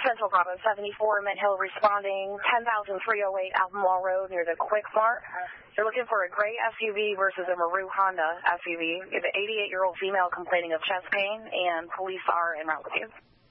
Central Bravo 74, Mint Hill responding, 10,308 Albemarle Road near the Quick Mart. They're looking for a gray SUV versus a Maru Honda SUV. We have an 88-year-old female complaining of chest pain, and police are en route with you.